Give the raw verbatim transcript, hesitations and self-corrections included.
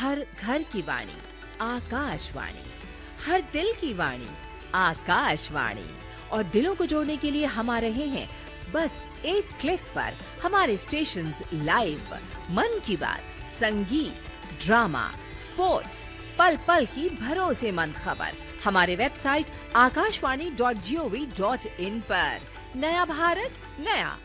हर घर की वाणी आकाशवाणी, हर दिल की वाणी आकाशवाणी। और दिलों को जोड़ने के लिए हम आ रहे हैं बस एक क्लिक पर। हमारे स्टेशंस लाइव, मन की बात, संगीत, ड्रामा, स्पोर्ट्स, पल पल की भरोसेमंद खबर हमारे website Akashvani dot G O V dot in पर। नया भारत, नया